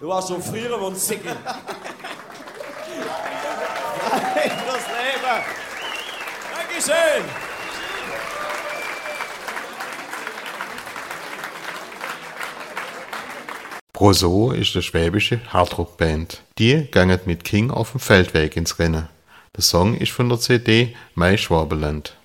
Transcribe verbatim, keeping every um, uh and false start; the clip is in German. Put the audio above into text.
Du warst so früher und Zicki. Frei fürs Leben. Dankeschön. Broso ist eine schwäbische Hardrock-Band. Die gangen mit King auf dem Feldweg ins Rennen. Der Song ist von der C D Mai Schwabenland.